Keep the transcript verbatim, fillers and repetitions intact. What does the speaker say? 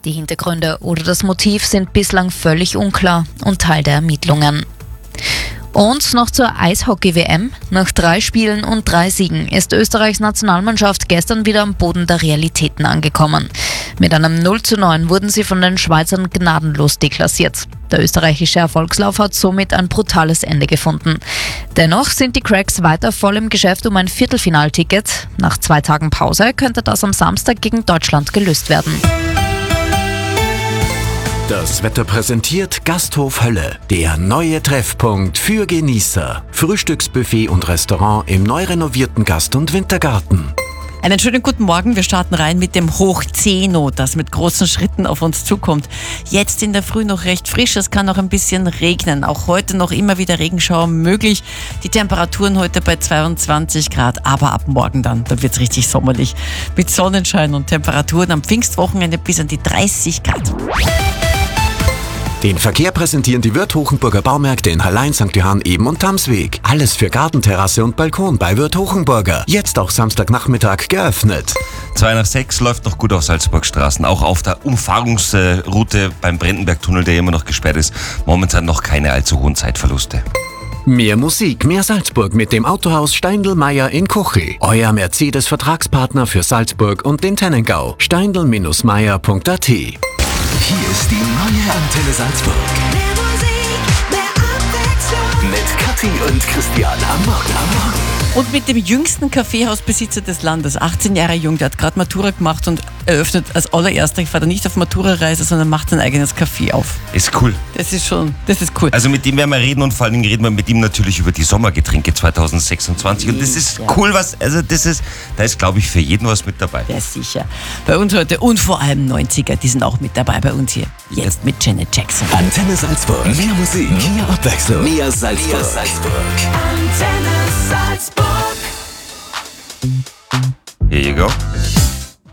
Die Hintergründe oder das Motiv sind bislang völlig unklar und Teil der Ermittlungen. Und noch zur Eishockey-W M. Nach drei Spielen und drei Siegen ist Österreichs Nationalmannschaft gestern wieder am Boden der Realitäten angekommen. Mit einem null zu neun wurden sie von den Schweizern gnadenlos deklassiert. Der österreichische Erfolgslauf hat somit ein brutales Ende gefunden. Dennoch sind die Cracks weiter voll im Geschäft um ein Viertelfinalticket. Nach zwei Tagen Pause könnte das am Samstag gegen Deutschland gelöst werden. Das Wetter präsentiert Gasthof Hölle, der neue Treffpunkt für Genießer. Frühstücksbuffet und Restaurant im neu renovierten Gast- und Wintergarten. Einen schönen guten Morgen. Wir starten rein mit dem Hochzeno, das mit großen Schritten auf uns zukommt. Jetzt in der Früh noch recht frisch, es kann noch ein bisschen regnen. Auch heute noch immer wieder Regenschauer möglich. Die Temperaturen heute bei zweiundzwanzig Grad, aber ab morgen dann, da wird es richtig sommerlich. Mit Sonnenschein und Temperaturen am Pfingstwochenende bis an die dreißig Grad. Den Verkehr präsentieren die Wirth Hochenburger Baumärkte in Hallein, Sankt Johann, Eben und Tamsweg. Alles für Gartenterrasse und Balkon bei Wirth Hochenburger. Jetzt auch Samstagnachmittag geöffnet. zwei nach sechs läuft noch gut auf Salzburgstraßen. Auch auf der Umfahrungsroute beim Brandenbergtunnel, der immer noch gesperrt ist. Momentan noch keine allzu hohen Zeitverluste. Mehr Musik, mehr Salzburg mit dem Autohaus Steindl-Meyer in Kochi. Euer Mercedes-Vertragspartner für Salzburg und den Tennengau. steindl Bindestrich meyer Punkt a t. Hier ist die neue Antenne Salzburg. Mehr Musik, mehr Abwechslung. Mit Kathi und Christian am Morgen. Am Morgen. Und mit dem jüngsten Kaffeehausbesitzer des Landes, achtzehn Jahre jung, der hat gerade Matura gemacht und eröffnet als allererster, ich fahre da nicht auf Matura-Reise, sondern macht sein eigenes Café auf. Ist cool. Das ist schon, das ist cool. Also mit dem werden wir reden und vor allen Dingen reden wir mit ihm natürlich über die Sommergetränke zwanzig sechsundzwanzig. Und das ist Ja. cool, was, also das ist, da ist glaube ich für jeden was mit dabei. Ja, sicher. Bei uns heute und vor allem neunziger, die sind auch mit dabei bei uns hier. Jetzt mit Janet Jackson. Antenne Salzburg. Mehr Musik, mehr Abwechslung, mehr Salzburg. Mehr Salzburg. Antenne Salzburg. Here you go.